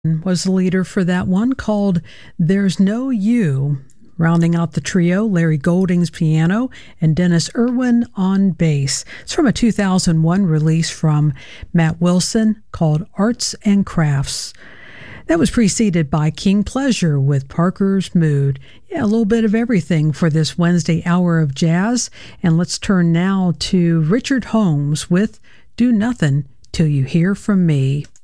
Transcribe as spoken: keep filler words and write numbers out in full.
Was the leader for that one, called There's No You. Rounding out the trio, Larry Golding's piano and Dennis Irwin on bass. It's from a two thousand one release from Matt Wilson called Arts and Crafts. That was preceded by King Pleasure with Parker's Mood. Yeah, a little bit of everything for this Wednesday hour of jazz. And let's turn now to Richard Holmes with Do Nothing Till You Hear From Me.